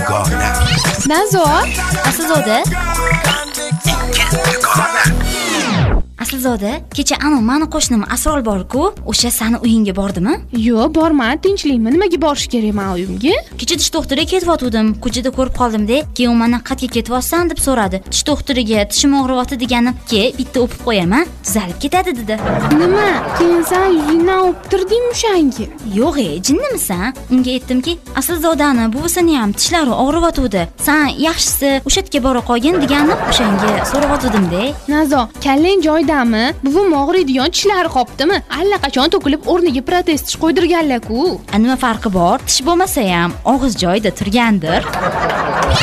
dugona. Nazo, Aslzoda? Aslzoda, kecha mani qo'shnim Asror bor-ku, o'sha sani uyingga bordimi? yo'q, borman, tinchlikmi? Nimaga borish kerak men uyimga? Kecha tish doktoriga ketayotgandim. Ko'chada ko'rib qoldim-da, keyin u mendan qayerga ketyapsan deb so'radi. Tish doktoriga tishim og'riyapti degani, "Ke, bitta o'pib qo'yaman, tuzalib ketadi" dedi. Nima? Keyin sen yuzingdan o'ptirdingmi o'shanga? Yo'q, jinnimisan? Unga aytdimki, Aslzodani buvisini ham tishlari og'riyotdi. Sen yaxshisi o'sha yerga bora qolgin deganim, o'shanga so'rayotgandim-da. Nazo, kallang joydami? Buvim og'riydigan tishlari qopdimi? Allaqachon to'kilib o'rniga protez tish qo'ydirganlar-ku. Nima farqi bor? Tish bo'lmasa ham og'iz joyida turgandir.